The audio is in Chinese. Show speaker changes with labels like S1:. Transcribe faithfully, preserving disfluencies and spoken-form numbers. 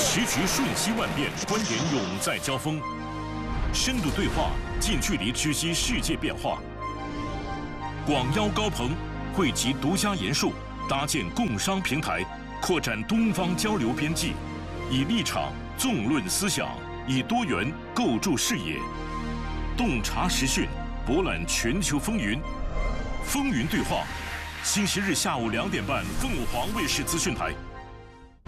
S1: 时局瞬息万变，观点永在交锋，深度对话，近距离知悉世界变化。广邀高朋，汇集独家研述，搭建共商平台，扩展东方交流边际，以立场纵论思想，以多元构筑视野，洞察时讯，博览全球风云。风云对话，星期日下午两点半，凤凰卫视资讯台。